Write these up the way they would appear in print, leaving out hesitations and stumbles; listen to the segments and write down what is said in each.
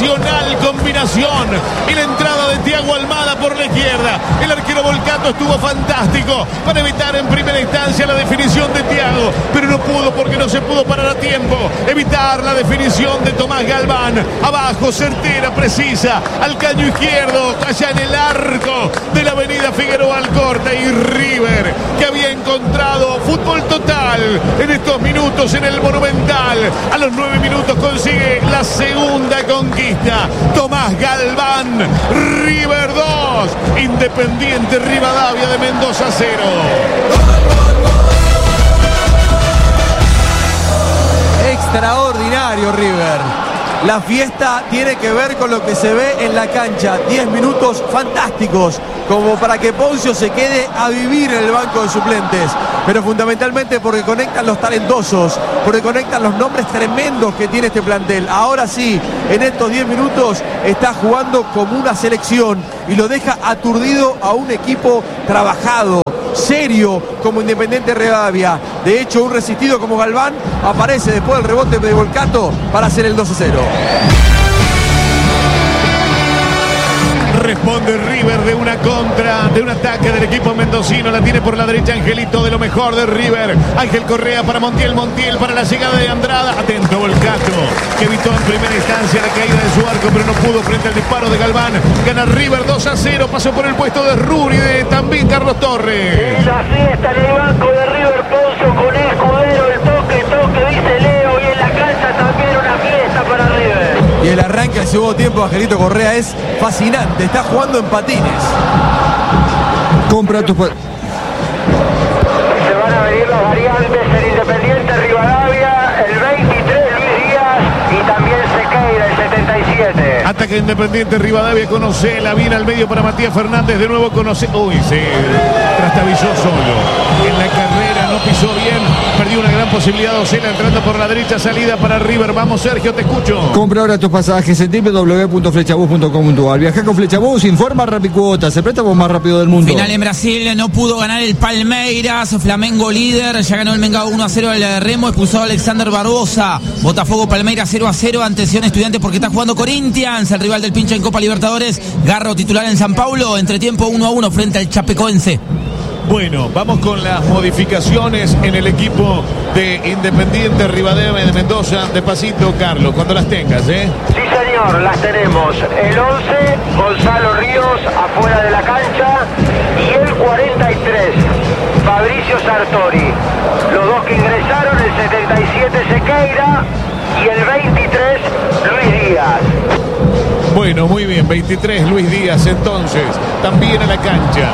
sensacional combinación y la entrada de Thiago Almada por la izquierda. El arquero Volcato estuvo fantástico para evitar en primera instancia la definición de Thiago, pero no pudo porque no se pudo parar a tiempo. Evitar la definición de Tomás Galván. Abajo, certera, precisa, al caño izquierdo, allá en el arco de la avenida Figueroa Alcorta. Y River, que había encontrado fútbol total en estos minutos en el Monumental, a los 9 minutos consigue la segunda conquista. Tomás Galván, River 2, Independiente Rivadavia de Mendoza 0. Extraordinario River. La fiesta tiene que ver con lo que se ve en la cancha. 10 minutos fantásticos, como para que Poncio se quede a vivir en el banco de suplentes. Pero fundamentalmente porque conectan los talentosos, porque conectan los nombres tremendos que tiene este plantel. Ahora sí, en estos 10 minutos está jugando como una selección y lo deja aturdido a un equipo trabajado, serio como Independiente Rivadavia. De hecho, un resistido como Galván aparece después del rebote de Volcato para hacer el 2-0. Responde River de una contra, de un ataque del equipo mendocino. La tiene por la derecha Angelito, de lo mejor de River. Ángel Correa para Montiel, Montiel para la llegada de Andrada. Atento Volcato, que evitó en primera instancia la caída de su arco, pero no pudo frente al disparo de Galván. Gana River 2-0, pasó por el puesto de Ruri, de también Carlos Torres. Y la fiesta en el banco de River Poncio con Escudero, el toque, dice Leo, y en la cancha también una fiesta para River. Y el arranque al segundo tiempo de Angelito Correa es fascinante, está jugando en patines. Compra tus... Se van a venir las variantes en Independiente Rivadavia, el 23 Luis Díaz y también Sequeira, el 77. Ataque Independiente Rivadavia, conoce la viene al medio para Matías Fernández, de nuevo conoce. Uy, se trastabilló solo en la carrera, no pisó bien, perdió una gran posibilidad. Ocela entrando por la derecha, salida para River. Vamos Sergio, te escucho. Compra ahora tus pasajes en www.flechabus.com.ar. Viaja con Flechabus, informa Rapicuotas, el préstamo más rápido del mundo. Final en Brasil, no pudo ganar el Palmeiras. Flamengo líder, ya ganó el Mengao 1-0 al Remo, expulsado a Alexander Barbosa. Botafogo Palmeiras 0-0, atención Estudiantes porque está jugando Corinthians, el rival del pincha en Copa Libertadores. Garro titular en San Paulo, entretiempo 1-1 frente al Chapecoense. Bueno, vamos con las modificaciones en el equipo de Independiente Rivadavia de Mendoza. Despacito, Carlos, cuando las tengas, ¿eh? Sí, señor, las tenemos. El 11, Gonzalo Ríos, afuera de la cancha. Y el 43, Fabricio Sartori. Los dos que ingresaron, el 77, Sequeira. Y el 23, Luis Díaz. Bueno, muy bien, 23 Luis Díaz entonces, también a la cancha.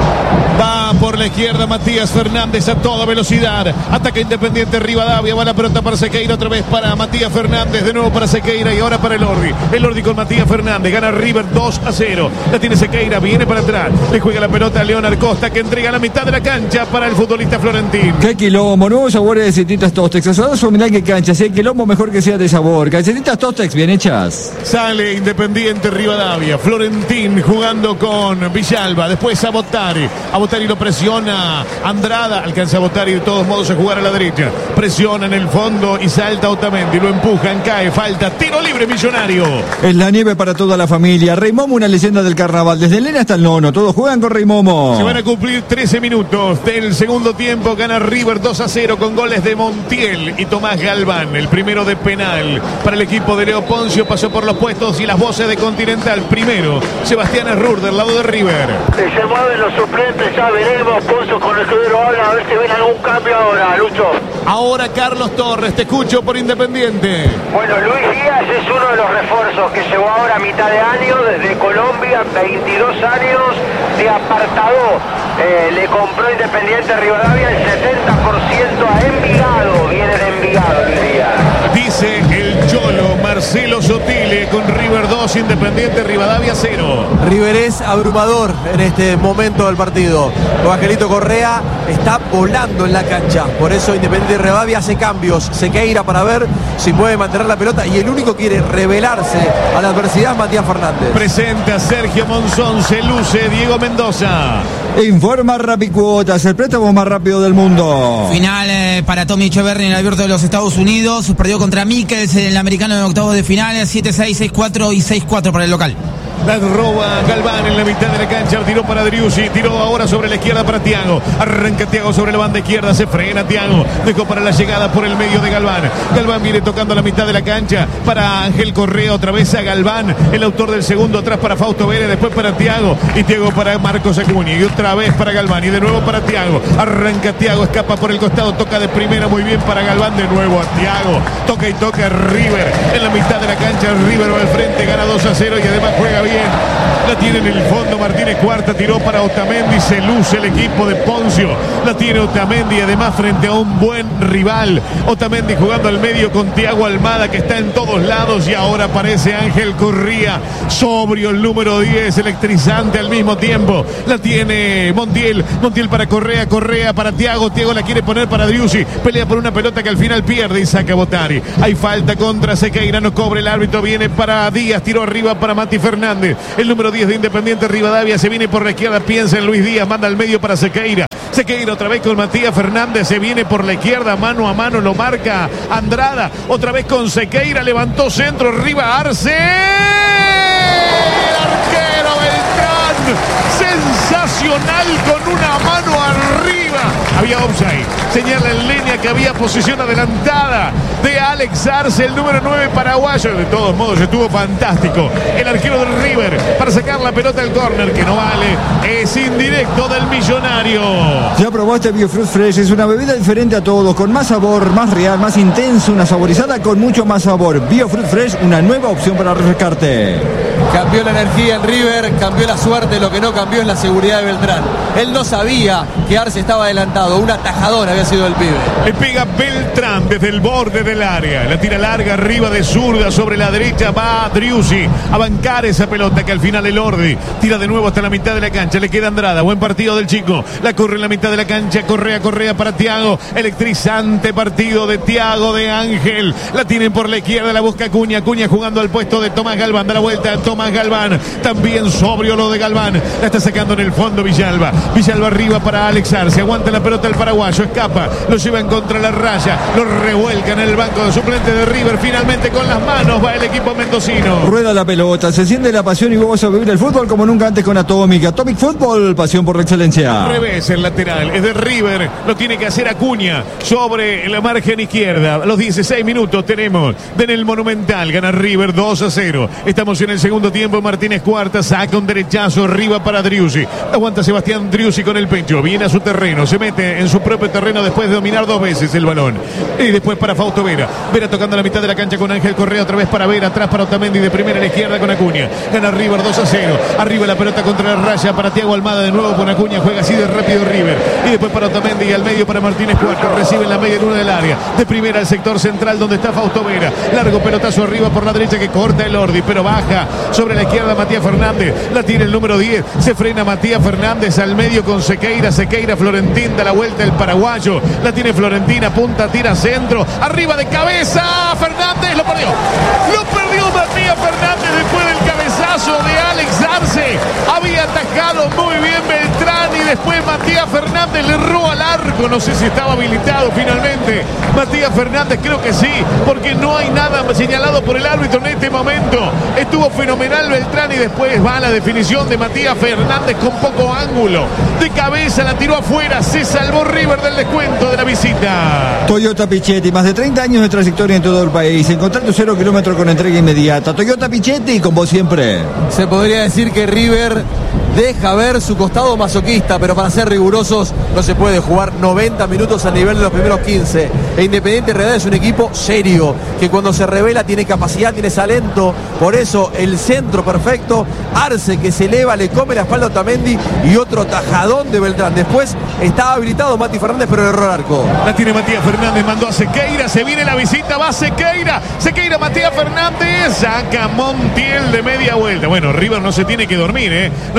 Va por la izquierda Matías Fernández a toda velocidad. Ataca Independiente Rivadavia. Va la pelota para Sequeira. Otra vez para Matías Fernández. De nuevo para Sequeira. Y ahora para el Ordi. El Ordi con Matías Fernández. Gana River 2-0. La tiene Sequeira. Viene para atrás. Le juega la pelota a Leonard Costa, que entrega la mitad de la cancha para el futbolista florentín. ¿Qué quilombo? Nuevos sabores de Galletitas Tostex. Asados mirá qué cancha. Si hay quilombo, mejor que sea de sabor. Galletitas Tostex bien hechas. Sale Independiente Rivadavia. Florentín jugando con Villalba. Después a Bottari. A Bottari lo presiona Andrada. Alcanza a Bottari de todos modos a jugar a la derecha. Presiona en el fondo y salta Otamendi. Lo empujan, cae, falta. Tiro libre Millonario. Es la nieve para toda la familia. Rey Momo, una leyenda del carnaval. Desde el nene hasta el nono. Todos juegan con Rey Momo. Se van a cumplir 13 minutos del segundo tiempo. Gana River 2-0 con goles de Montiel y Tomás Galván. El primero de penal para el equipo de Leo Poncio. Pasó por los puestos y las voces de Continental. Primero, Sebastián Herrur del lado de River. Se mueven los suplentes, ya veremos. Poncio con Escudero habla, a ver si ven algún cambio ahora, Lucho. Ahora Carlos Torres, te escucho por Independiente. Bueno, Luis Díaz es uno de los refuerzos que llegó ahora a mitad de año desde Colombia, 22 años de apartado. Le compró Independiente Rivadavia el 70% a Envigado, viene de Envigado Luis Díaz. Dice el Cholo Marcelo Sotile con River 2, Independiente Rivadavia 0. River es abrumador en este momento del partido. Con Angelito Correa está volando en la cancha. Por eso Independiente Rivadavia hace cambios. Sequeira para ver si puede mantener la pelota. Y el único que quiere revelarse a la adversidad es Matías Fernández. Presenta Sergio Monzón, se luce Diego Mendoza. Informa Rapicuotas, el préstamo más rápido del mundo. Final para Tommy Echeverry en el Abierto de los Estados Unidos. Perdió contra Mikkels en el americano en octavos de final. 7-6, 6-4 y 6-4 para el local. La roba Galván en la mitad de la cancha. Tiró para Driussi. Tiró ahora sobre la izquierda para Thiago. Arranca Thiago sobre la banda izquierda. Se frena Thiago. Dejó para la llegada por el medio de Galván. Galván viene tocando la mitad de la cancha para Ángel Correa. Otra vez a Galván. El autor del segundo atrás para Fausto Vélez. Después para Thiago. Y Thiago para Marcos Acuña. Y otra vez para Galván. Y de nuevo para Thiago. Arranca Thiago. Escapa por el costado. Toca de primera muy bien para Galván. De nuevo a Thiago. Toca y toca River. En la mitad de la cancha. River va al frente. Gana 2-0 y además juega bien. La tiene en el fondo Martínez Cuarta, tiró para Otamendi, se luce el equipo de Poncio. La tiene Otamendi, además frente a un buen rival. Otamendi jugando al medio con Thiago Almada, que está en todos lados, y ahora aparece Ángel Correa, sobrio, el número 10, electrizante al mismo tiempo. La tiene Montiel, Montiel para Correa, Correa para Thiago, Thiago la quiere poner para Driussi, pelea por una pelota que al final pierde y saca Botari. Hay falta contra Sequeira, no cobra el árbitro, viene para Díaz, tiró arriba para Mati Fernández. El número 10 de Independiente Rivadavia se viene por la izquierda, piensa en Luis Díaz, manda al medio para Sequeira. Sequeira otra vez con Matías Fernández, se viene por la izquierda, mano a mano, lo marca Andrada. Otra vez con Sequeira, levantó centro, arriba Arce. El arquero Beltrán, sensacional con una mano arriba. Había offside, señala en línea que había posición adelantada de Alex Arce, el número 9 paraguayo. De todos modos estuvo fantástico el arquero del River para sacar la pelota al córner, que no vale, es indirecto del Millonario. Ya probaste Biofruit Fresh, es una bebida diferente a todos, con más sabor, más real, más intenso, una saborizada con mucho más sabor. Biofruit Fresh, una nueva opción para refrescarte. Cambió la energía en River, cambió la suerte, lo que no cambió es la seguridad de Beltrán. Él no sabía que Arce estaba adelantado, un atajador había sido el pibe. Le pega Beltrán desde el borde del área, la tira larga arriba de zurda, sobre la derecha va Driussi a bancar esa pelota que al final el Ordi tira de nuevo hasta la mitad de la cancha, le queda Andrada, buen partido del chico, la corre en la mitad de la cancha, Correa para Thiago, electrizante partido de Thiago, de Ángel, la tienen por la izquierda, la busca Acuña jugando al puesto de Tomás Galván, da la vuelta a Tomás Galván, también sobrio lo de Galván, la está sacando en el fondo Villalba arriba para Alex Arce, aguanta la pelota el paraguayo, escapa, lo llevan contra la raya, lo revuelcan en el banco de suplente de River, finalmente con las manos va el equipo mendocino. Rueda la pelota, se siente la pasión y vamos a vivir el fútbol como nunca antes con Atomic. Atomic Fútbol, pasión por la excelencia. Al revés, el lateral es de River, lo tiene que hacer Acuña sobre la margen izquierda. A los 16 minutos tenemos en el Monumental, gana River 2-0. Estamos en el segundo tiempo, Martínez Cuarta saca un derechazo arriba para Driussi. Aguanta Sebastián Driussi con el pecho, viene a su terreno, se mete en su propio terreno después de dominar 2 veces el balón. Y después para Fausto Vera. Vera tocando la mitad de la cancha con Ángel Correa, otra vez para Vera, atrás para Otamendi, de primera a la izquierda con Acuña. Gana River 2-0. Arriba la pelota contra la raya para Thiago Almada, de nuevo con Acuña, juega así de rápido River. Y después para Otamendi y al medio para Martínez Cuarta. Recibe en la media luna del área. De primera al sector central donde está Fausto Vera. Largo pelotazo arriba por la derecha que corta el Ordi, pero baja sobre la izquierda Matías Fernández. La tiene el número 10. Se frena Matías Fernández al medio con Sequeira. Florentín da la vuelta el paraguayo. La tiene Florentina, punta, tira centro. Arriba de cabeza. Fernández lo perdió. Lo perdió Matías Fernández después del cabezazo de Alex Arce. Había atajado muy bien Beltrán y después Matías Fernández le erró al arco. No sé si estaba habilitado finalmente. Matías Fernández, creo que sí, porque no hay nada señalado por el árbitro en este momento. Estuvo fenomenal Beltrán y después va la definición de Matías Fernández con poco ángulo. De cabeza la tiró afuera. Se salvó River del descuento de la visita. Toyota Pichetti, más de 30 años de trayectoria en todo el país. Encontrar tu 0 kilómetro con entrega inmediata. Toyota Pichetti, con vos siempre. Se podría decir que River deja ver su costado masoquista, pero para ser rigurosos no se puede jugar 90 minutos al nivel de los primeros 15. E Independiente Rivadavia es un equipo serio, que cuando se revela tiene capacidad, tiene talento. Por eso el centro perfecto, Arce que se eleva, le come la espalda a Otamendi y otro tajadón de Beltrán. Después estaba habilitado Mati Fernández, pero erró el arco. La tiene Matías Fernández, mandó a Sequeira, se viene la visita, va Sequeira, Matías Fernández, saca Montiel de media vuelta. Bueno, River no se tiene que dormir, no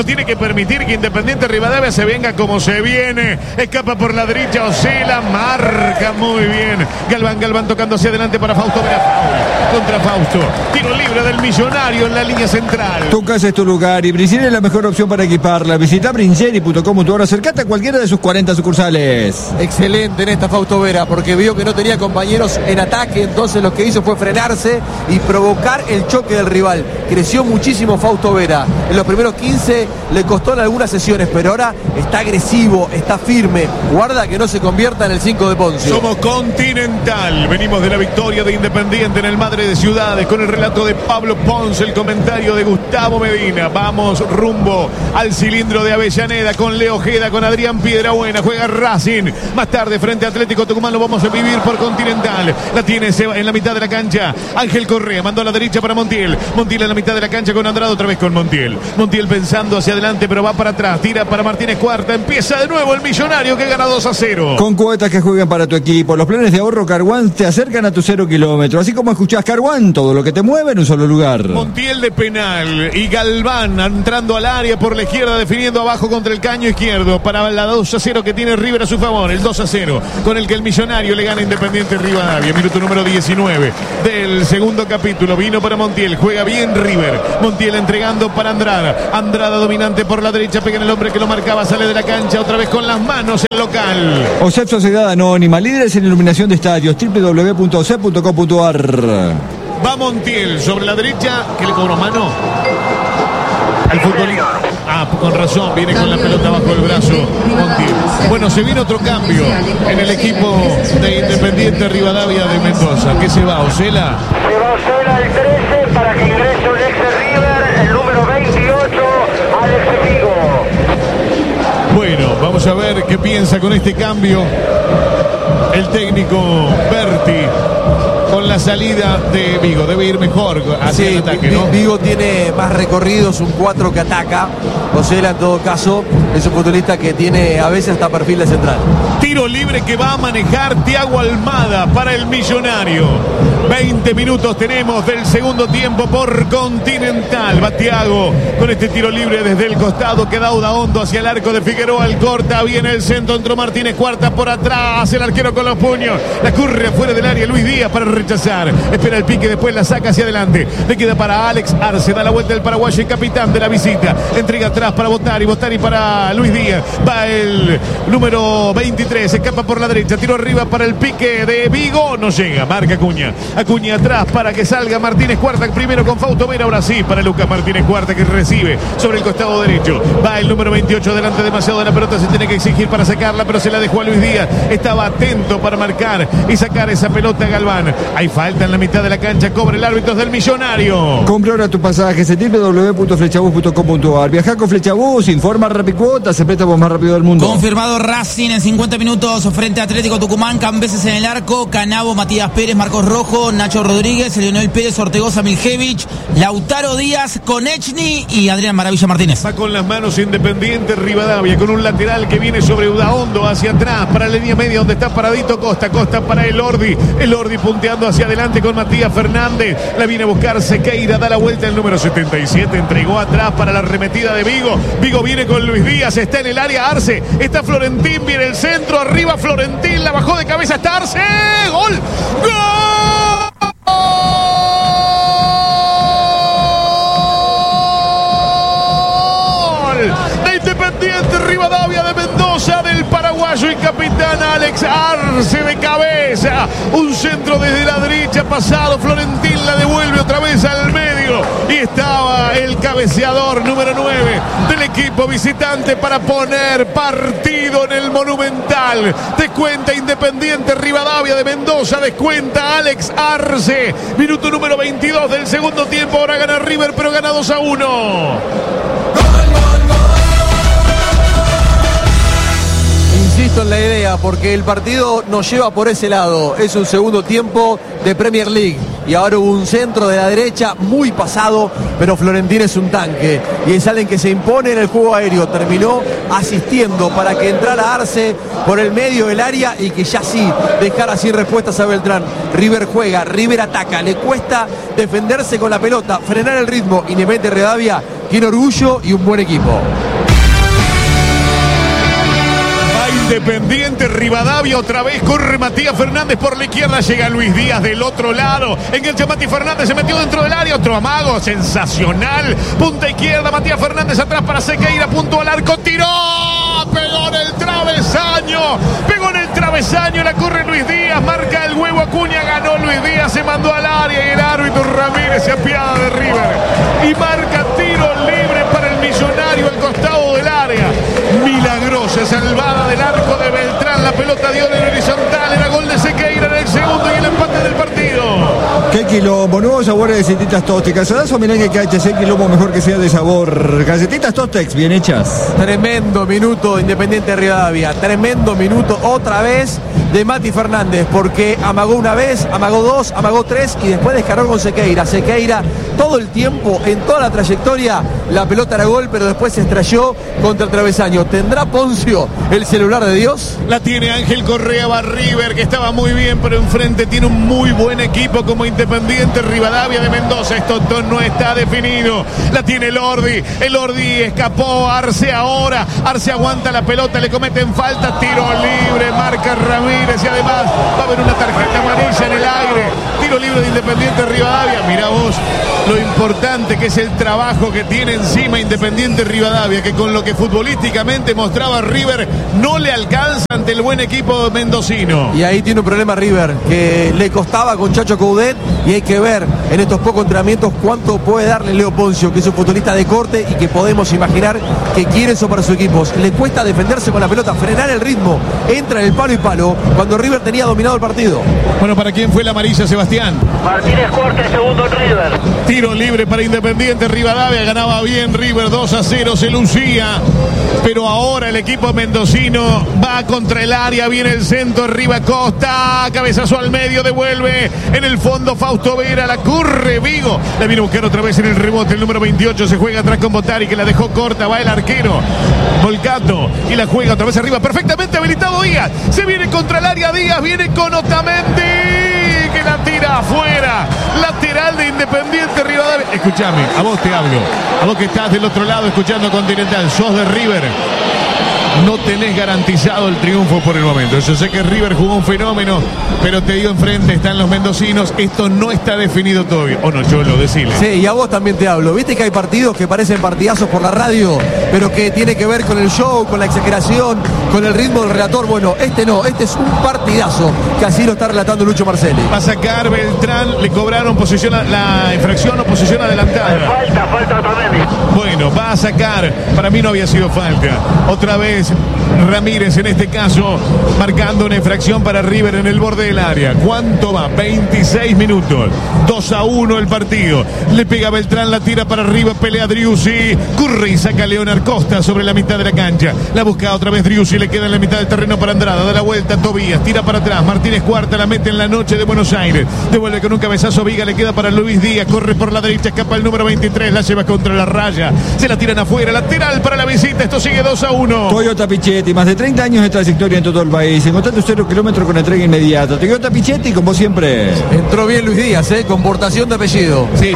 tiene que permitir que Independiente Rivadavia se venga como se viene. Escapa por la derecha Osela, marca muy bien. Galván tocando hacia adelante para Fausto Vera. Foul contra Fausto. Tiro libre del Millonario en la línea central. Tu casa es tu lugar y Brincieri es la mejor opción para equiparla. Visita brincieri.com.ar, acercate a cualquiera de sus 40 sucursales. Excelente en esta Fausto Vera, porque vio que no tenía compañeros en ataque, entonces lo que hizo fue frenarse y provocar el choque del rival. Creció muchísimo Fausto Vera. En los primeros 15 le costó en algunas sesiones, pero ahora está agresivo, está firme. Guarda que no se convierta en el 5 de Poncio. Somos Continental. Venimos de la victoria de Independiente en el Madre de Ciudades con el relato de Pablo Ponce, el comentario de Gustavo Medina. Vamos rumbo al cilindro de Avellaneda con Leo Ojeda, con Adrián Piedrabuena. Juega Racing. Más tarde frente a Atlético Tucumán lo vamos a vivir por Continental. La tiene Seba en la mitad de la cancha. Ángel Correa mandó a la derecha para Montiel. Montiel en la mitad de la cancha con Andrade, otra vez con Montiel. Montiel pensando hacia adelante, pero va para atrás. Tira para Martínez Cuarta. Empieza de nuevo el Millonario que gana 2-0. Con cuotas que jueguen para tu equipo. Los planes de ahorro Car One te acercan a tu 0 kilómetro. Así como escuchás Car One, todo lo que te mueve en un solo lugar. Montiel de penal y Galván entrando al área por la izquierda, definiendo abajo contra el caño izquierdo para la 2-0 que tiene River a su favor. El 2-0 con el que el Millonario le gana a Independiente Rivadavia. Minuto número 19 del segundo capítulo. Vino para Montiel. Juega bien River. Montiel entregando para Andrada. Andrada dominante por la derecha. Pega en el hombre que lo marcaba. Sale de la cancha otra vez con las manos el local. OSEP Sociedad Anónima. Líderes en iluminación de estadios. www.osep.com.ar. Va Montiel sobre la derecha. ¿Qué le cobró mano? Al futbolista. Con razón, viene con la pelota bajo el brazo Montiel. Bueno, se viene otro cambio en el equipo de Independiente Rivadavia de Mendoza. ¿Qué se va, Osela? Se va Osela el 13 para que ingrese un ex River, el número 28, Alex Vigo. Bueno, vamos a ver qué piensa con este cambio el técnico Berti. Con la salida de Vigo, debe ir mejor hacia el ataque, ¿no? Vigo tiene más recorridos, un 4 que ataca. Osela en todo caso es un futbolista que tiene a veces hasta perfil de central. Tiro libre que va a manejar Thiago Almada para el Millonario. 20 minutos tenemos del segundo tiempo por Continental. Va Thiago con este tiro libre desde el costado que da Hondo hacia el arco de Figueroa. El corta, viene el centro, entró Martínez Cuarta por atrás. El arquero con los puños. La curre afuera del área. Luis Díaz para rechazar. Espera el pique, después la saca hacia adelante. Le queda para Alex Arce. Da la vuelta el paraguayo y capitán de la visita. Entrega atrás para Botari para Luis Díaz. Va el número 23. Escapa por la derecha. Tiro arriba para el pique de Vigo. No llega. Marca Acuña. Acuña atrás para que salga Martínez Cuarta. Primero con Fausto Vera. Ahora sí para Lucas Martínez Cuarta que recibe sobre el costado derecho. Va el número 28 delante demasiado de la pelota. Se tiene que exigir para sacarla, pero se la dejó a Luis Díaz. Estaba atento para marcar y sacar esa pelota a Galván. Hay falta en la mitad de la cancha. Cobra el árbitro del Millonario. Compra ahora tu pasaje en www.flechabus.com.ar. Viaja con Flechabus. Informa Rapicuotas. El préstamo más rápido del mundo. Confirmado Racing en 50 minutos frente a Atlético Tucumán. Cambeses en el arco. Canavo, Matías Pérez, Marcos Rojo, Nacho Rodríguez, Leonel Pérez, Ortegoza, Miljevich, Lautaro Díaz, Konechny y Adrián Maravilla Martínez. Va con las manos Independiente Rivadavia con un lateral que viene sobre Udaondo hacia atrás para la línea media donde está paradito Costa. Costa para Elordi punteando hacia adelante con Matías Fernández. La viene a buscar Sequeira, da la vuelta el número 77. Entregó atrás para la arremetida de Vigo. Vigo viene con Luis Díaz. Está en el área Arce. Está Florentín. Viene el centro. Arriba Florentín. La bajó de cabeza. Está Arce. ¡Gol! ¡Gol! De Independiente Rivadavia de Mendoza, del paraguayo y capitán Alex Arce de cabeza. Un centro desde la derecha pasado. Florentín la devuelve otra vez al medio. Y estaba el cabeceador número 9 del equipo visitante para poner partido en el Monumental. Descuenta Independiente Rivadavia de Mendoza. Descuenta Alex Arce. Minuto número 22 del segundo tiempo. Ahora gana River, pero gana 2-1. Insisto en la idea, porque el partido nos lleva por ese lado. Es un segundo tiempo de Premier League. Y ahora hubo un centro de la derecha muy pasado, pero Florentín es un tanque. Y es alguien que se impone en el juego aéreo. Terminó asistiendo para que entrara Arce por el medio del área y que ya sí dejara sin respuestas a Beltrán. River juega, River ataca. Le cuesta defenderse con la pelota, frenar el ritmo. Independiente Rivadavia tiene orgullo y un buen equipo. Independiente Rivadavia, otra vez corre Matías Fernández por la izquierda, llega Luis Díaz del otro lado, engancha Matías Fernández, se metió dentro del área, otro amago, sensacional, punta izquierda, Matías Fernández atrás para Sequeira, punto al arco, tiró, pegó en el travesaño, la corre Luis Díaz, marca el huevo Acuña, ganó Luis Díaz, se mandó al área y el árbitro Ramírez se apiada de River y marca tiro libre para el Millonario al costado del área. Milagrosa salvada del arco de Beltrán, la pelota dio en el horizontal, era gol de Sequeira en el segundo y el empate del partido. Qué quilombo, nuevos sabores de galletitas Tostex. Casadas mirá que cacha, ese quilombo mejor que sea de sabor. Galletitas Tostex, bien hechas. Tremendo minuto de Independiente Rivadavia, tremendo minuto otra vez de Mati Fernández, porque amagó una vez, amagó dos, amagó tres y después descargó con Sequeira. Sequeira todo el tiempo, en toda la trayectoria, la pelota era gol, pero después se estrelló contra el travesaño. ¿Tendrá Poncio el celular de Dios? La tiene Ángel Correa, va River, que estaba muy bien, pero enfrente tiene un muy buen equipo como Independiente Rivadavia de Mendoza. Esto no está definido. La tiene el Ordi escapó, Arce ahora, Arce aguanta la pelota, le cometen falta, tiro libre, marca Ramírez y además va a haber una tarjeta amarilla en el aire. Tiro libre de Independiente Rivadavia. Mirá vos lo importante que es el trabajo que tiene encima Independiente Rivadavia, que con lo que futbolísticamente mostraba River no le alcanza ante el buen equipo mendocino. Y ahí tiene un problema River, que le costaba con Chacho Coudet, y hay que ver en estos pocos entrenamientos cuánto puede darle Leo Poncio, que es un futbolista de corte y que podemos imaginar que quiere eso para su equipo. Le cuesta defenderse con la pelota, frenar el ritmo, entra en el palo y palo, cuando River tenía dominado el partido. Bueno, ¿para quién fue la amarilla, Sebastián? Martínez Corte, segundo en River. Tiro libre para Independiente Rivadavia, ganaba bien River 2-0, se lucía, pero ahora el equipo mendocino va contra el área, viene el centro, arriba Costa, cabezazo al medio, devuelve en el fondo Fausto Vera, la corre Vigo, la viene a buscar otra vez en el rebote, el número 28 se juega atrás con Botari, que la dejó corta, va el arquero Volcato y la juega otra vez arriba, perfectamente habilitado Díaz, se viene contra el área Díaz, viene con Otamendi, que la tira afuera, lateral de Independiente Rivadavia. Escúchame, a vos te hablo, a vos que estás del otro lado escuchando Continental, sos de River, no tenés garantizado el triunfo por el momento. Yo sé que River jugó un fenómeno, pero te digo, enfrente están los mendocinos, esto no está definido todavía. O no, Cholo, decile. Sí, y a vos también te hablo. Viste que hay partidos que parecen partidazos por la radio, pero que tiene que ver con el show, con la exageración, con el ritmo del relator. Bueno, este no, este es un partidazo, que así lo está relatando Lucho Marcelli. Va a sacar Beltrán, le cobraron posición, la infracción o posición adelantada. Falta Otamendi. Bueno, va a sacar, para mí no había sido falta. Otra vez Ramírez en este caso marcando una infracción para River en el borde del área. ¿Cuánto va? 26 minutos, 2-1 el partido. Le pega Beltrán, la tira para arriba, pelea Driussi, corre y saca Leonard Costa sobre la mitad de la cancha, la busca otra vez Driussi, le queda en la mitad del terreno para Andrada, da la vuelta Tobías, tira para atrás, Martínez Cuarta la mete en la noche de Buenos Aires, devuelve con un cabezazo Viga, le queda para Luis Díaz, corre por la derecha, escapa el número 23, la lleva contra la raya, se la tiran afuera, lateral para la visita, esto sigue 2-1. Toyota Pichetti, más de 30 años de trayectoria en todo el país. Encontrá tu 0 kilómetros con entrega inmediata. Toyota Pichetti, como siempre. Entró bien Luis Díaz, con portación de apellido. Sí,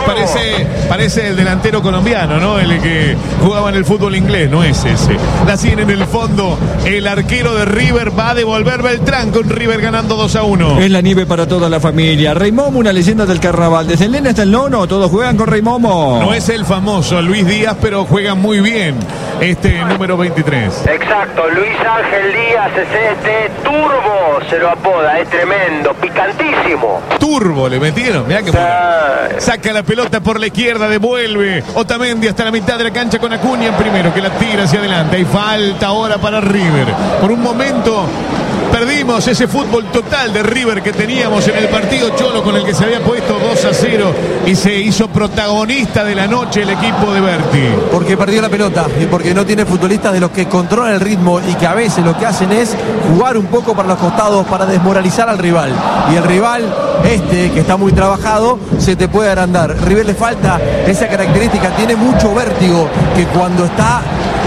parece el delantero colombiano, ¿no? El que jugaba en el fútbol inglés, no es ese. La tiene en el fondo el arquero de River, va a devolver Beltrán con River ganando 2-1. Es la nieve para toda la familia. Rey Momo, una leyenda del carnaval. Desde el nene hasta el nono, todos juegan con Rey Momo. No es el famoso Luis Díaz, pero juega muy bien este número 23. Exacto, Luis Ángel Díaz es este Turbo, se lo apoda, es tremendo, picantísimo. Turbo le metieron, mirá que saca la pelota por la izquierda, devuelve Otamendi hasta la mitad de la cancha con Acuña en primero, que la tira hacia adelante. Hay falta ahora para River. Por un momento perdimos ese fútbol total de River que teníamos en el partido, Cholo, con el que se había puesto 2-0 y se hizo protagonista de la noche el equipo de Berti. Porque perdió la pelota y porque no tiene futbolistas de los que controlan el ritmo y que a veces lo que hacen es jugar un poco para los costados para desmoralizar al rival. Y el rival, que está muy trabajado, se te puede agrandar. River le falta esa característica, tiene mucho vértigo, que cuando está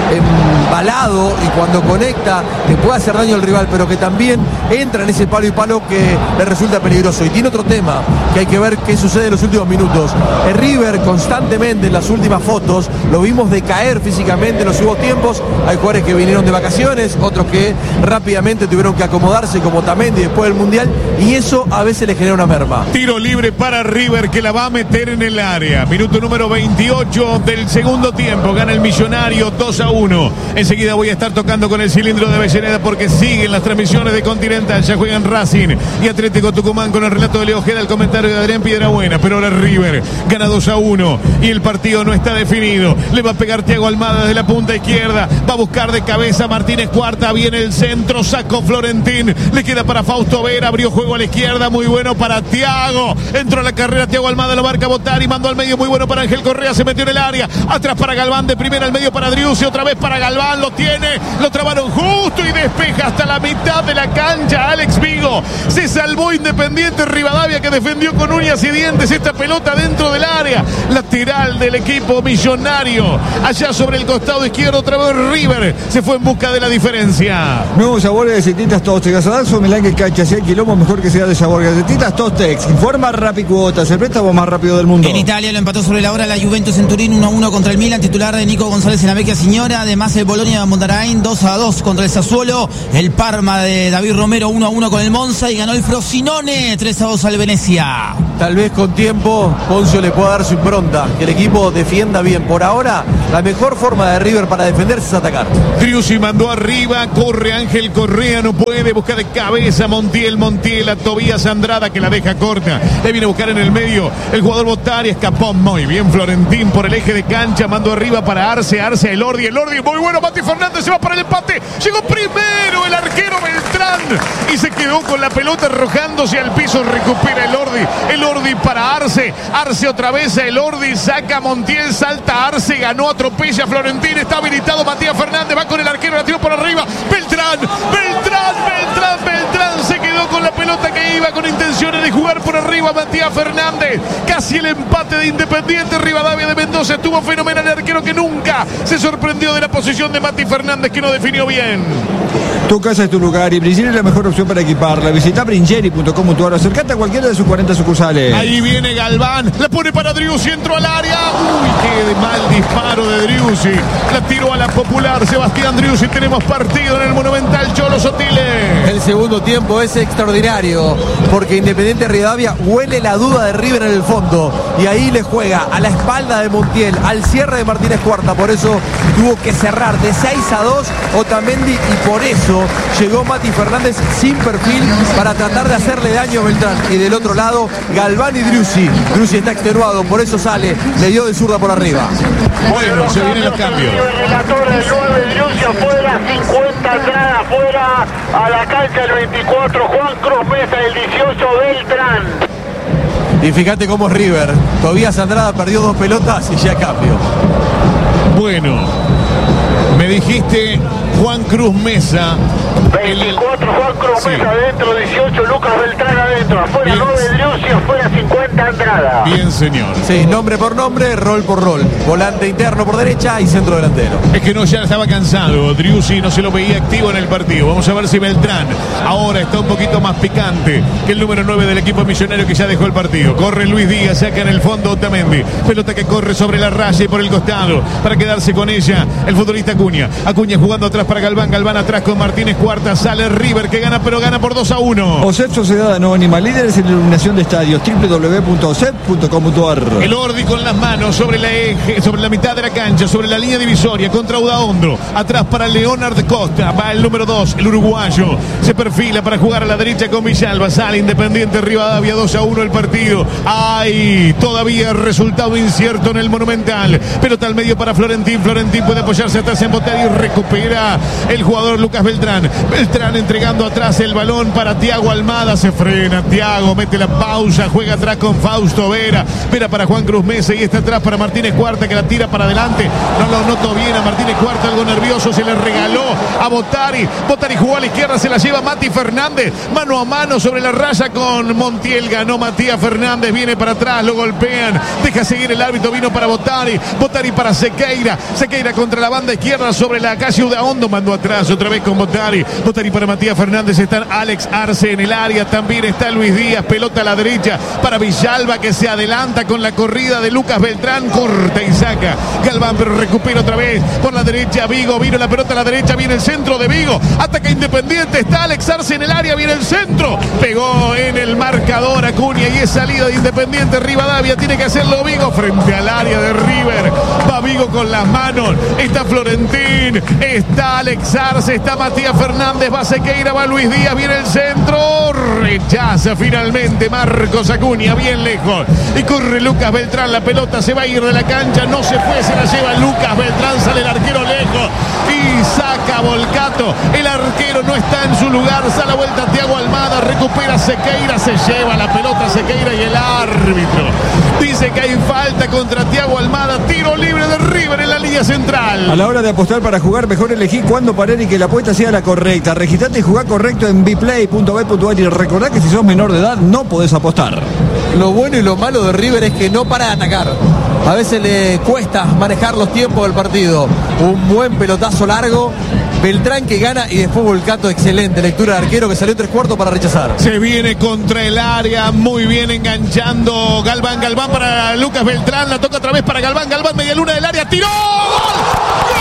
embalado y cuando conecta te puede hacer daño al rival, pero que también entra en ese palo y palo que le resulta peligroso. Y tiene otro tema que hay que ver qué sucede en los últimos minutos. River constantemente en las últimas fotos lo vimos decaer físicamente en los últimos tiempos. Hay jugadores que vinieron de vacaciones, otros que rápidamente tuvieron que acomodarse como Tamendi después del Mundial, y eso a veces le genera una merma. Tiro libre para River que la va a meter en el área. Minuto número 28 del segundo tiempo. Gana el Millonario 2-1. Enseguida voy a estar tocando con el cilindro de Avellaneda porque siguen las transmisiones de Continental. Ya juegan Racing y Atlético Tucumán con el relato de Leo Ojeda, el comentario de Adrián Piedrabuena. Pero ahora River gana 2-1 y el partido no está definido. Le va a pegar Thiago Almada desde la punta izquierda. Va a buscar de cabeza Martínez Cuarta. Viene el centro. Sacó Florentín. Le queda para Fausto Vera. Abrió juego a la izquierda. Muy bueno para Thiago. Entró a la carrera Thiago Almada. Lo marca Botari. Mandó al medio. Muy bueno para Ángel Correa. Se metió en el área. Atrás para Galván. De primera al medio para Driussi. Otra vez para Galván. Lo tiene. Lo trabaron justo y despeja hasta la mitad de la cancha. Alex Vigo. Se salvó Independiente Rivadavia, que defendió con uñas y dientes esta pelota dentro del área. Lateral del equipo Millonario. Allá sobre el costado izquierdo. Otra vez River. Se fue en busca de la diferencia. Nuevos sabores de galletitas Tostex. Gasadazo, Milán, que cancha. Si hay quilombo, mejor que sea de sabor. Galletitas Tostex. Informa Rapicuotas. El préstamo más rápido del mundo. En Italia lo empató sobre la hora la Juventus en Turín 1-1 contra el Milan. Titular de Nico González en la Vecchia Signora. Además el Bologna Mondarain 2-2 contra el Sassuolo. El Parma de David Romero 1-1 con el Monza. Y ganó el Frosinone 3-2 al Venecia. Tal vez con tiempo Poncio le pueda dar su impronta, que el equipo defienda bien. Por ahora, la mejor forma de River para defenderse es atacar. Driussi mandó arriba, corre Ángel Correa, no puede, busca de cabeza Montiel a Tobías Andrada, que la deja corta. Le viene a buscar en el medio el jugador Botari, escapó muy bien Florentín por el eje de cancha, mandó arriba para Arce Elordi, muy bueno, Mati Fernández se va para el empate, llegó primero el arquero Beltrán y se quedó con la pelota arrojándose al piso, recupera Elordi para Arce otra vez a Elordi, saca Montiel, salta Arce, ganó, atropella a Florentín, está habilitado Matías Fernández, va con el arquero, la tiró por arriba, Beltrán, se quedó con la pelota que iba con intenciones de jugar por arriba Matías Fernández, casi el empate de Independiente Rivadavia de Mendoza, estuvo fenomenal el arquero que nunca se sorprendió de la posición de Mati Fernández, que no definió bien. Tu casa es tu lugar y Bringeri es la mejor opción para equiparla. Visita bringeri.com.ar o acercate a cualquiera de sus 40 sucursales. Ahí viene Galván, la pone para Driussi, entró al área. Uy, qué mal disparo de Driussi. La tiró a la popular Sebastián Driussi. Tenemos partido en el Monumental Cholo Sotile. El segundo tiempo es extraordinario porque Independiente Rivadavia huele la duda de River en el fondo y ahí le juega a la espalda de Montiel, al cierre de Martínez Cuarta. Por eso tuvo que cerrar de 6-2 Otamendi y por eso llegó Mati Fernández sin perfil para tratar de hacerle daño a Beltrán. Y del otro lado, Galván y Driussi. Driussi está extenuado, por eso sale, le dio de zurda por arriba. Bueno, se vienen los cambios. El relator del 9, Driussi afuera, 50 entradas afuera, a la cancha el 24, Juan Cruz Mesa, el 18, Beltrán. Y fíjate cómo es River. Tobías Andrada perdió 2 pelotas y ya cambio. Bueno, me dijiste Juan Cruz Mesa. 24 Juan Cruz Mesa adentro, 18 Lucas Beltrán adentro, afuera 9 Driussi, afuera 50 Andrada. Bien, señor. Sí, nombre por nombre, rol por rol. Volante interno por derecha y centro delantero. Es que no, ya estaba cansado. Driussi no se lo veía activo en el partido. Vamos a ver si Beltrán ahora está un poquito más picante que el número 9 del equipo Millonario, que ya dejó el partido. Corre Luis Díaz, saca en el fondo Otamendi. Pelota que corre sobre la raya y por el costado para quedarse con ella el futbolista Acuña. Acuña jugando atrás para Galván. Galván atrás con Martínez Cuarta. Sale River que gana, pero gana por 2-1. OSEP Sociedad Anónima, líderes en iluminación de estadios, www.osep.com.ar. Elordi con las manos sobre la eje, sobre la mitad de la cancha, sobre la línea divisoria, contra Udaondo. Atrás para Leonard Costa, va el número 2, el uruguayo. Se perfila para jugar a la derecha con Villalba. Sale Independiente Rivadavia, 2-1 el partido. Ay, todavía resultado incierto en el Monumental. Pelota al medio para Florentín. Florentín puede apoyarse atrás en Botari y recupera el jugador Lucas Beltrán. Beltrán entregando atrás el balón para Thiago Almada. Se frena Tiago, mete la pausa, juega atrás con Fausto Vera. Vera para Juan Cruz Mesa y está atrás para Martínez Cuarta, que la tira para adelante. No lo noto bien a Martínez Cuarta, algo nervioso, se le regaló a Botari. Botari jugó a la izquierda, se la lleva Mati Fernández. Mano a mano sobre la raya con Montiel. Ganó Matías Fernández, viene para atrás, lo golpean. Deja seguir el árbitro, vino para Botari. Botari para Sequeira. Sequeira contra la banda izquierda sobre la calle Udaondo. Mandó atrás otra vez con Botari. Botari para Matías Fernández. Está Alex Arce en el área. También está Luis Díaz. Pelota a la derecha para Villalba, que se adelanta con la corrida de Lucas Beltrán. Corta y saca Galván, pero recupera otra vez por la derecha Vigo. Vino la pelota a la derecha. Viene el centro de Vigo. Ataca Independiente. Está Alex Arce en el área. Viene el centro. Pegó en el marcador Acuña y es salida de Independiente. Rivadavia tiene que hacerlo Vigo frente al área de River. Va Vigo con las manos. Está Florentín. Está Alex Arce. Está Matías Fernández. Va Sequeira. Va Luis Díaz. Viene el centro. Rechaza finalmente Marcos Acuña. Bien lejos. Y corre Lucas Beltrán. La pelota se va a ir de la cancha. No se fue. Se la lleva Lucas Beltrán. Sale el arquero lejos. Y saca Volcato. El arquero no está en su lugar. Sale a vuelta Tiago Almada. Recupera Sequeira. Se lleva la pelota Sequeira y el árbitro dice que hay falta contra Tiago Almada. Tiro libre de River en la línea central. A la hora de apostar para jugar, mejor elegí cuándo parar y que la apuesta sea la correcta. Registrate y jugá correcto en bplay.bet.ar y recordá que si sos menor de edad no podés apostar. Lo bueno y lo malo de River es que no para de atacar. A veces le cuesta manejar los tiempos del partido. Un buen pelotazo largo. Beltrán que gana y después Volcato, excelente lectura de arquero que salió 3/4 para rechazar. Se viene contra el área, muy bien enganchando Galván. Galván para Lucas Beltrán, la toca otra vez para Galván. Galván, media luna del área, tiró. ¡Gol!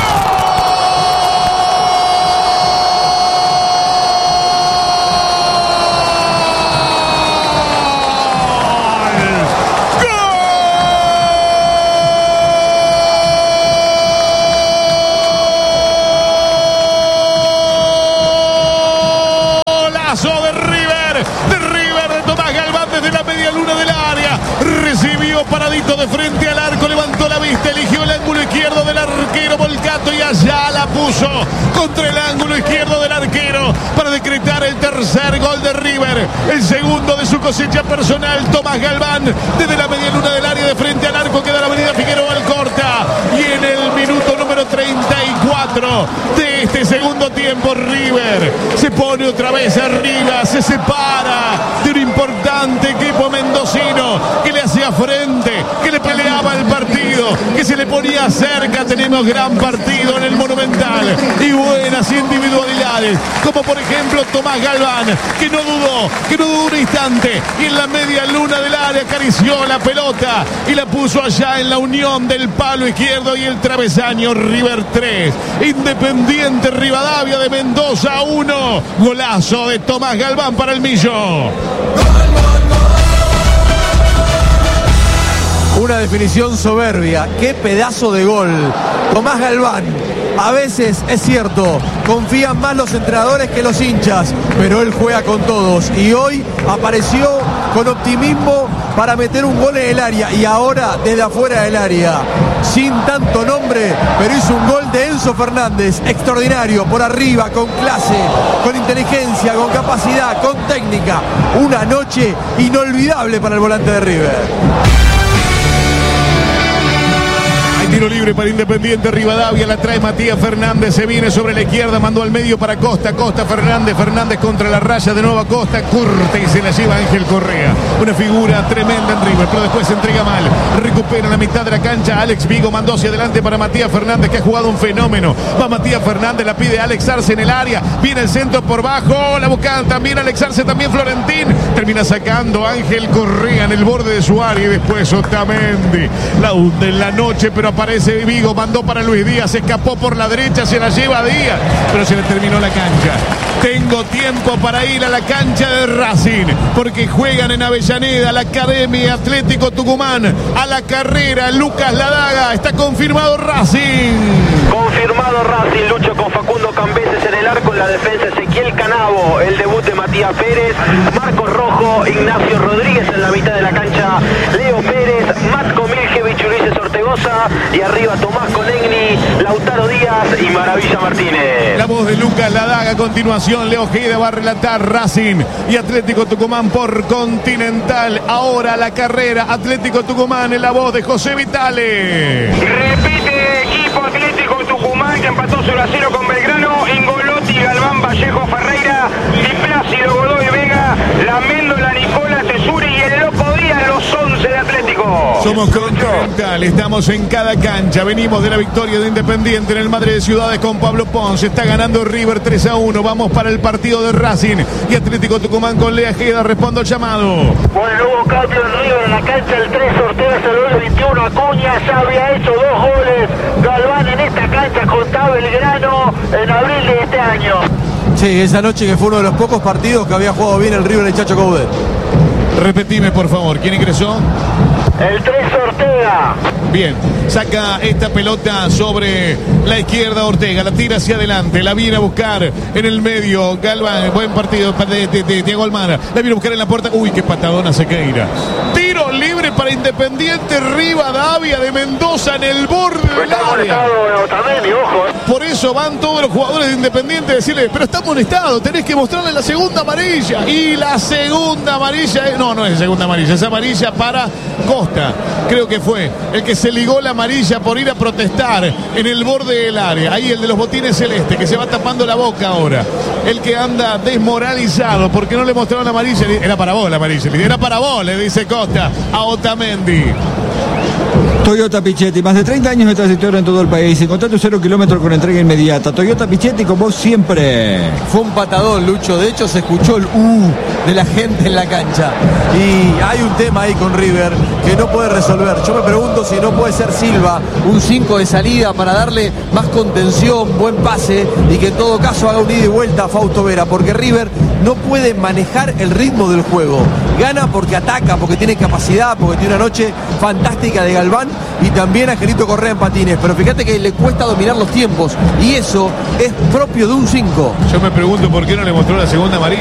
Paradito de frente al arco, levantó la vista, eligió el ángulo izquierdo del arquero Volcato y allá la puso contra el ángulo izquierdo del arquero para decretar el tercer gol de River, el segundo de su cosecha personal. Tomás Galván desde la media luna del área de frente al arco, queda la avenida Figueroa Alcorta y en el minuto número 34 de este segundo tiempo River se pone otra vez arriba, se separa de un importante equipo mendocino que le hacía frente, que le peleaba el partido, que se le ponía cerca. Tenemos gran partido en el Monumental y buenas individualidades, como por ejemplo Tomás Galván, que no dudó un instante y en la media luna del área acarició la pelota y la puso allá en la unión del palo izquierdo y el travesaño. River 3, Independiente Rivadavia de Mendoza 1. Golazo de Tomás Galván para el Millo. Una definición soberbia. Qué pedazo de gol. Tomás Galván. A veces, es cierto, confían más los entrenadores que los hinchas, pero él juega con todos y hoy apareció con optimismo para meter un gol en el área y ahora desde afuera del área, sin tanto nombre, pero hizo un gol de Enzo Fernández, extraordinario, por arriba, con clase, con inteligencia, con capacidad, con técnica. Una noche inolvidable para el volante de River. Tiro libre para Independiente Rivadavia, la trae Matías Fernández, se viene sobre la izquierda, mandó al medio para Costa, Fernández contra la raya de nuevo a Costa, curte y se la lleva Ángel Correa, una figura tremenda en River, pero después se entrega mal, recupera la mitad de la cancha, Alex Vigo mandó hacia adelante para Matías Fernández, que ha jugado un fenómeno, va Matías Fernández, la pide Alex Arce en el área, viene el centro por bajo, la buscan también Alex Arce, también Florentín, termina sacando Ángel Correa en el borde de su área y después Otamendi, la hunde en la noche, pero aparece Vigo, mandó para Luis Díaz, escapó por la derecha, se la lleva a Díaz, pero se le terminó la cancha. Tengo tiempo para ir a la cancha de Racing, porque juegan en Avellaneda, la Academia Atlético Tucumán, a la carrera Lucas Ladaga, está confirmado Racing. Confirmado Racing, Lucho, con Facundo Cambeses en el arco, en la defensa Ezequiel Canavo, el debut de Matías Pérez, Marcos Rojo, Ignacio Rodríguez en la mitad de la cancha, Leo Pérez, Matko Miljevich, Ulises Ortegoza y arriba Tomás Conegni, Lautaro Díaz Rojas y Maravilla Martínez. La voz de Lucas Ladaga. A continuación, Leo Ojeda va a relatar Racing y Atlético Tucumán por Continental. Ahora la carrera, Atlético Tucumán, en la voz de José Vitale. Repite equipo Atlético Tucumán que empató 0-0 con Belgrano. Ingolotti, Galván, Vallejo, Ferreira, Di Plácido, Godoy Vega, Laméndola, Nicola, Tesuri y el Lopo Díaz, los 11 de Atlético. Somos Continental, estamos en cada cancha. Venimos de la victoria de Independiente en el Madre de Ciudades con Pablo Ponce. Está ganando River 3-1. Vamos para el partido de Racing y Atlético Tucumán con Leo Ojeda. Respondo al llamado. Bueno, hubo cambio en River en la cancha. El 3 Ortega saludó el 21. Acuña ya había hecho 2 goles. Galván en esta cancha contra Belgrano en abril de este año. Sí, esa noche que fue uno de los pocos partidos que había jugado bien el River de Chacho Coudet. Repetime, por favor, ¿quién ingresó? El 3 Ortega. Bien, saca esta pelota sobre la izquierda Ortega, la tira hacia adelante, la viene a buscar en el medio Galván, buen partido de Diego Almada, la viene a buscar en la puerta, uy, qué patadona Sequeira. Tiro libre para Independiente, Rivadavia de Mendoza en el borde del área. Por eso van todos los jugadores de Independiente a decirle, pero está amonestado, tenés que mostrarle la segunda amarilla. Y la segunda amarilla, no es segunda amarilla, es amarilla para Costa. Creo que fue el que se ligó la amarilla por ir a protestar en el borde del área. Ahí el de los botines celeste, que se va tapando la boca ahora. El que anda desmoralizado porque no le mostraron la amarilla. Era para vos la amarilla, era para vos, le dice Costa a Otamendi. Toyota Pichetti, más de 30 años de trayectoria en todo el país. Encontrá tu 0 kilómetros con entrega inmediata. Toyota Pichetti, con vos siempre. Fue un patadón, Lucho. De hecho, se escuchó el de la gente en la cancha. Y hay un tema ahí con River que no puede resolver. Yo me pregunto si no puede ser Silva un 5 de salida para darle más contención, buen pase y que en todo caso haga un ida y vuelta a Fausto Vera. Porque River no puede manejar el ritmo del juego. Gana porque ataca, porque tiene capacidad, porque tiene una noche fantástica de Galván y también a Angelito Correa en patines. Pero fíjate que le cuesta dominar los tiempos y eso es propio de un 5. Yo me pregunto por qué no le mostró la segunda amarilla.